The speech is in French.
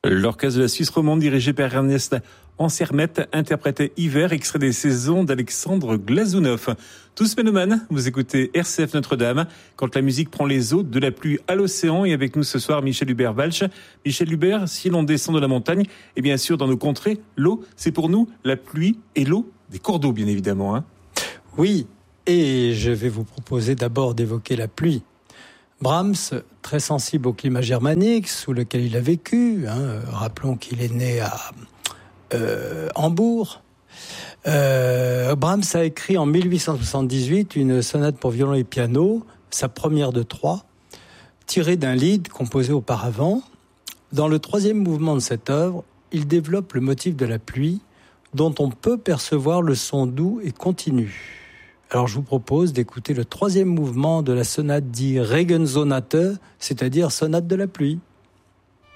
L'orchestre de la Suisse romande dirigé par Ernest Ansermet interprétait Hiver, extrait des saisons d'Alexandre Glazunov. Tous mélomanes, vous écoutez RCF Notre-Dame, quand la musique prend les eaux de la pluie à l'océan. Et avec nous ce soir, Michel Hubert-Walch. Michel Hubert, si l'on descend de la montagne, et bien sûr dans nos contrées, l'eau, c'est pour nous la pluie et l'eau des cours d'eau, bien évidemment. Oui, et je vais vous proposer d'abord d'évoquer la pluie. Brahms, très sensible au climat germanique sous lequel il a vécu, rappelons qu'il est né à Hambourg. Brahms a écrit en 1878 une sonate pour violon et piano, sa première de 3, tirée d'un lied composé auparavant. Dans le 3e mouvement de cette œuvre, il développe le motif de la pluie, dont on peut percevoir le son doux et continu. Alors je vous propose d'écouter le 3e mouvement de la sonate dit Regensonate, c'est-à-dire sonate de la pluie.